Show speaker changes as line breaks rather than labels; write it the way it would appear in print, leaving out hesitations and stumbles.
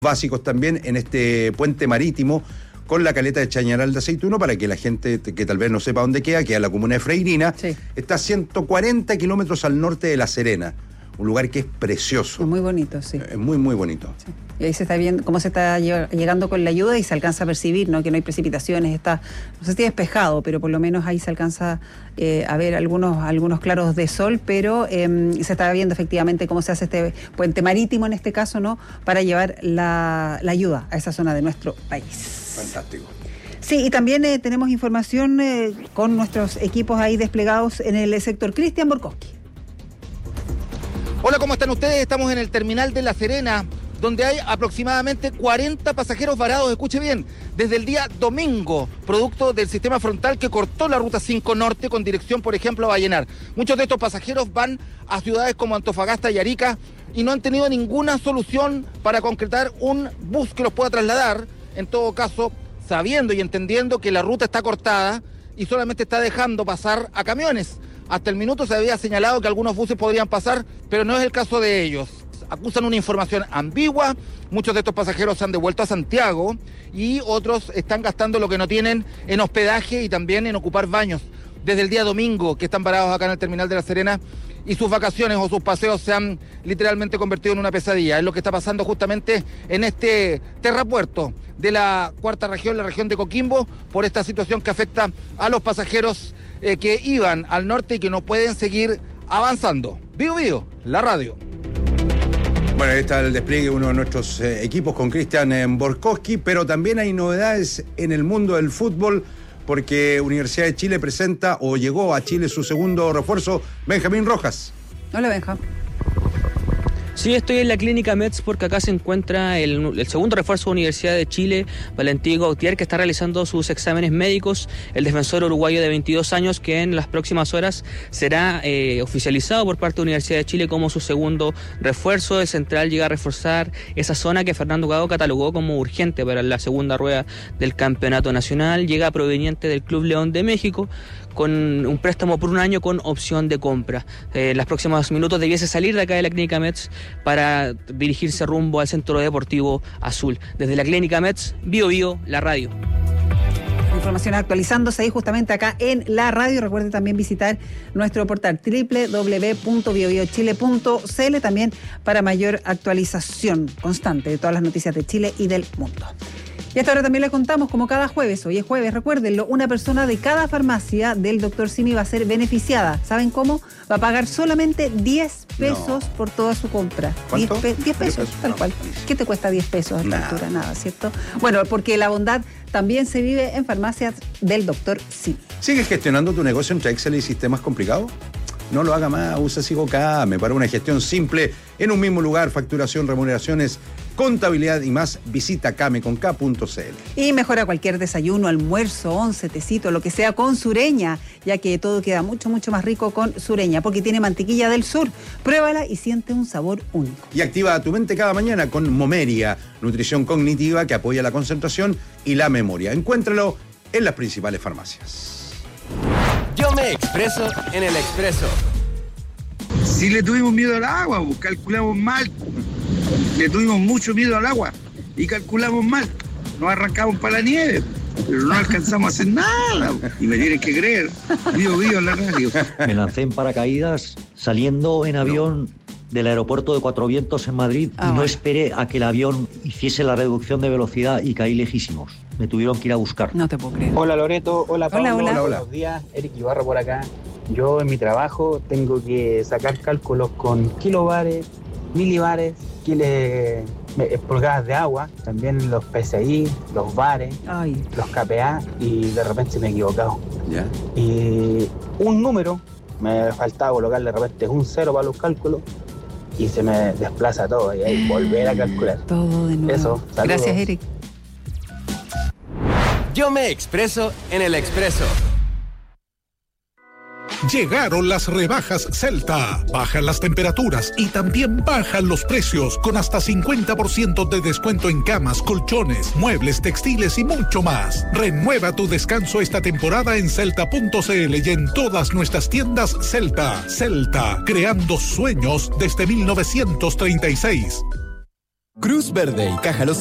básicos también en este puente marítimo con la caleta de Chañaral de Aceituno, para que la gente que tal vez no sepa dónde queda la comuna de Freirina. Sí. Está a 140 kilómetros al norte de La Serena, un lugar que es precioso.
Es muy bonito, sí.
Es muy, muy bonito.
Sí. Y ahí se está viendo cómo se está llegando con la ayuda y se alcanza a percibir, ¿no? Que no hay precipitaciones, está, no sé si despejado, pero por lo menos ahí se alcanza a ver algunos claros de sol, pero se está viendo efectivamente cómo se hace este puente marítimo en este caso, ¿no? Para llevar la ayuda a esa zona de nuestro país.
Fantástico.
Sí, y también tenemos información con nuestros equipos ahí desplegados en el sector. Cristian Borkowski.
Hola, ¿cómo están ustedes? Estamos en el terminal de La Serena, donde hay aproximadamente 40 pasajeros varados, escuche bien, desde el día domingo, producto del sistema frontal que cortó la ruta 5 Norte con dirección, por ejemplo, a Vallenar. Muchos de estos pasajeros van a ciudades como Antofagasta y Arica y no han tenido ninguna solución para concretar un bus que los pueda trasladar, en todo caso, sabiendo y entendiendo que la ruta está cortada y solamente está dejando pasar a camiones. Hasta el minuto se había señalado que algunos buses podrían pasar, pero no es el caso de ellos. Acusan una información ambigua, muchos de estos pasajeros se han devuelto a Santiago y otros están gastando lo que no tienen en hospedaje y también en ocupar baños. Desde el día domingo que están parados acá en el terminal de La Serena y sus vacaciones o sus paseos se han literalmente convertido en una pesadilla. Es lo que está pasando justamente en este terrapuerto de la cuarta región, la región de Coquimbo, por esta situación que afecta a los pasajeros que iban al norte y que no pueden seguir avanzando. Vivo Vivo, la radio.
Bueno, ahí está el despliegue de uno de nuestros equipos con Cristian Borkowski, pero también hay novedades en el mundo del fútbol, porque Universidad de Chile presenta, o llegó a Chile su segundo refuerzo, Benjamín Rojas.
Hola, Benja.
Sí, estoy en la clínica Metz porque acá se encuentra el segundo refuerzo de Universidad de Chile, Valentín Gautier, que está realizando sus exámenes médicos, el defensor uruguayo de 22 años, que en las próximas horas será oficializado por parte de Universidad de Chile como su segundo refuerzo. El central llega a reforzar esa zona que Fernando Gago catalogó como urgente para la segunda rueda del campeonato nacional. Llega proveniente del Club León de México, con un préstamo por un año con opción de compra. En los próximos minutos debiese salir de acá de la Clínica Metz para dirigirse rumbo al Centro Deportivo Azul. Desde la Clínica Metz, Bio Bio, la radio.
Información actualizándose ahí justamente acá en la radio. Recuerde también visitar nuestro portal www.biobiochile.cl también para mayor actualización constante de todas las noticias de Chile y del mundo. Y hasta ahora también le contamos, como cada jueves, hoy es jueves, recuérdenlo, una persona de cada farmacia del Dr. Simi va a ser beneficiada. ¿Saben cómo? Va a pagar solamente 10 pesos por toda su compra.
¿Cuánto?
10 pesos, tal cual. ¿Qué te cuesta 10 pesos a esta altura? Nada, ¿cierto? Bueno, porque la bondad también se vive en farmacias del Dr. Simi.
¿Sigues gestionando tu negocio entre Excel y sistemas complicados? No lo haga más, usa SigoCame para una gestión simple en un mismo lugar, facturación, remuneraciones, contabilidad y más. Visita cameconk.cl.
Y mejora cualquier desayuno, almuerzo, once, tecito, lo que sea con Sureña, ya que todo queda mucho, mucho más rico con Sureña, porque tiene mantequilla del sur. Pruébala y siente un sabor único.
Y activa tu mente cada mañana con Momeria, nutrición cognitiva que apoya la concentración y la memoria. Encuéntralo en las principales farmacias.
Yo me expreso en el Expreso.
Si le tuvimos miedo al agua, pues calculamos mal. Le tuvimos mucho miedo al agua y calculamos mal. Nos arrancamos para la nieve, pero no alcanzamos a hacer nada. Y me tienen que creer. Vivo en la radio.
Me lancé en paracaídas saliendo en avión del aeropuerto de Cuatro Vientos en Madrid y no esperé a que el avión hiciese la reducción de velocidad y caí lejísimos. Me tuvieron que ir a buscar.
No te puedo creer.
Hola Loreto, hola Pablo,
hola.
Buenos días, Eric Ibarra por acá. Yo en mi trabajo tengo que sacar cálculos con kilobares, milibares, pulgadas de agua, también los PSI, los bares, los KPA, y de repente me he equivocado.
¿Ya?
Y un número, me faltaba colocarle de repente un 0 para los cálculos y se me desplaza todo y ahí volver a calcular.
Todo de nuevo.
Eso, saludos.
Gracias, Eric.
Yo me expreso en el Expreso.
Llegaron las rebajas Celta. Bajan las temperaturas y también bajan los precios, con hasta 50% de descuento en camas, colchones, muebles, textiles y mucho más. Renueva tu descanso esta temporada en celta.cl y en todas nuestras tiendas Celta. Celta, creando sueños desde 1936.
Cruz Verde y Caja Los